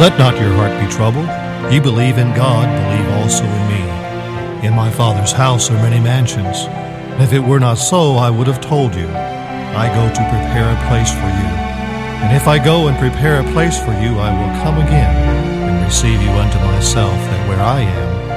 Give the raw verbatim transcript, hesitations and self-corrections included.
Let not your heart be troubled. Ye believe in God, believe also in me. In my Father's house are many mansions. And if it were not so, I would have told you. I go to prepare a place for you. And if I go and prepare a place for you, I will come again and receive you unto myself, that where I am,